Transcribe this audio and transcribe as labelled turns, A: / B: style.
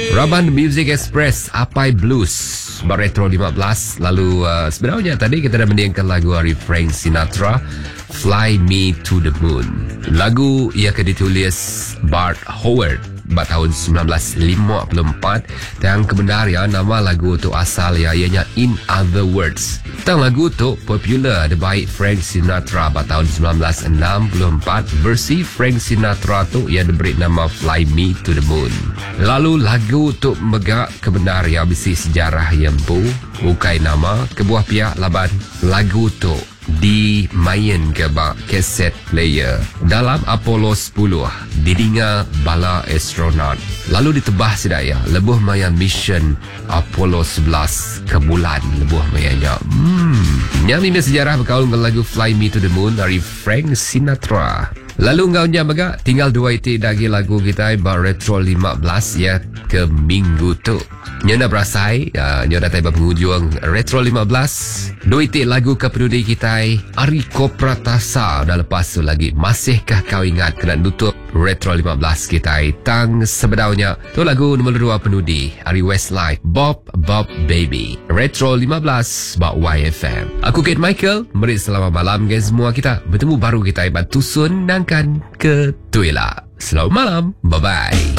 A: Raban Music Express Apai Blues Retro 15. Lalu sebenarnya tadi kita dah mendengarkan lagu dari Frank Sinatra, Fly Me to the Moon. Lagu ia akan ditulis Bart Howard pada tahun 1954 dan kebenaran nama lagu tu asal ianya In Other Words. Tang lagu tu popular dibaik Frank Sinatra pada tahun 1964. Versi Frank Sinatra tu ia diberi nama Fly Me to the Moon. Lalu lagu tu megak kebenaran bisi sejarah yang bukai nama kebuah pihak laban lagu tu dimain ke bak kaset player dalam Apollo 10 didinga bala astronaut lalu ditebah sedaya lebuh maya mission Apollo 11 ke bulan lebuh mayanya nyami sejarah berkaul dengan lagu Fly Me to the Moon dari Frank Sinatra. Lalu engkau jaga tinggal 2 itik lagi lagu kita Retro 15 ya ke minggu tu. Nyonya berasai, nyonya datang penghujung Retro 15. 2 itik lagu ke pendudi kita Ariko Pratasa. Dah lepas tu lagi masihkah kau ingat kena tutup Retro 15 kita tang sebenarnya tu lagu nombor 2 pendudi Ari Westlife Bob Baby Retro 15 bak YFM. Aku Kate Michael, beri selamat malam guys semua. Kita bertemu baru kita ibat tusun nangkan ke Tuila. Selamat malam, bye bye.